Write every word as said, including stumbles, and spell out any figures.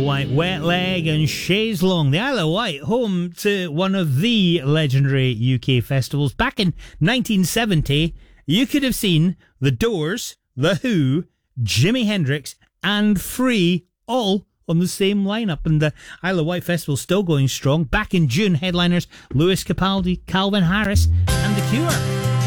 White, Wet Leg and Chaise Longue. The Isle of Wight, home to one of the legendary U K festivals. Back in nineteen seventy, you could have seen The Doors, The Who, Jimi Hendrix and Free all on the same lineup. And the Isle of Wight Festival still going strong. Back in June, headliners Lewis Capaldi, Calvin Harris and The Cure.